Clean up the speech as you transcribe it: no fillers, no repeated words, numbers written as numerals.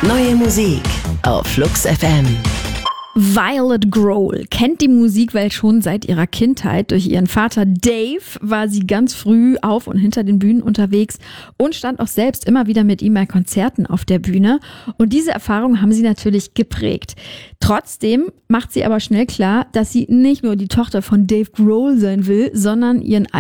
Neue Musik auf Flux FM. Violet Grohl kennt die Musikwelt schon seit ihrer Kindheit. Durch ihren Vater Dave war sie ganz früh auf und hinter den Bühnen unterwegs und stand auch selbst immer wieder mit ihm bei Konzerten auf der Bühne. Und diese Erfahrungen haben sie natürlich geprägt. Trotzdem macht sie aber schnell klar, dass sie nicht nur die Tochter von Dave Grohl sein will, sondern ihren